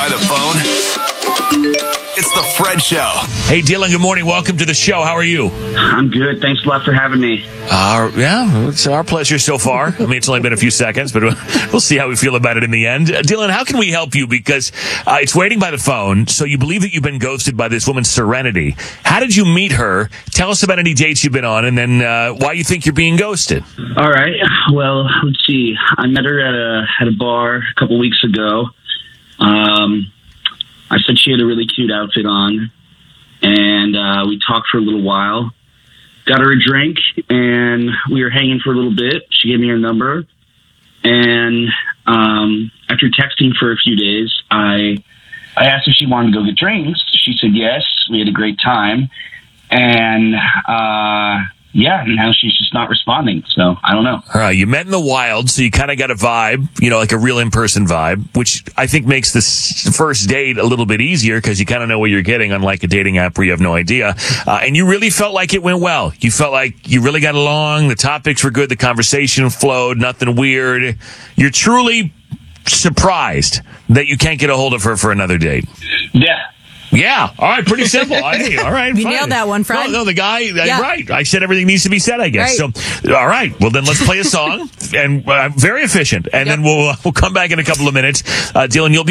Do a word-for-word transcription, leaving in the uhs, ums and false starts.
by the phone? It's the Fred Show. Hey, Dylan, good morning. Welcome to the show. How are you? I'm good. Thanks a lot for having me. Uh, yeah, it's our pleasure so far. I mean, it's only been a few seconds, but we'll see how we feel about it in the end. Uh, Dylan, how can we help you? Because uh, it's waiting by the phone, so you believe that you've been ghosted by this woman, Serenity. How did you meet her? Tell us about any dates you've been on, and then uh, why you think you're being ghosted. All right. Well, let's see. I met her at a at a bar a couple weeks ago. Um, I said she had a really cute outfit on, and uh, we talked for a little while. Got her a drink, and we were hanging for a little bit. She gave me her number, and um, after texting for a few days, I I asked if she wanted to go get drinks. She said yes. We had a great time, and uh, yeah, now she's just not responding. So I don't know. All right, you met in the wild, so you kind of got a vibe, you know, like a real in-person vibe, which I think makes this first date a little bit easier because you kind of know what you're getting, unlike a dating app where you have no idea. Uh, and you really felt like it went well. You felt like you really got along. The topics were good. The conversation flowed. Nothing weird. You're truly surprised that you can't get a hold of her for another date. Yeah. Yeah. All right. Pretty simple. I think. All right. You fine. nailed that one, Fred. No, no the guy. Yeah. Right. I said everything needs to be said, I guess. Right. So, all right. Well, then let's play a song, and uh, very efficient, and Yep. then we'll uh, we'll come back in a couple of minutes. Uh, Dylan, you'll be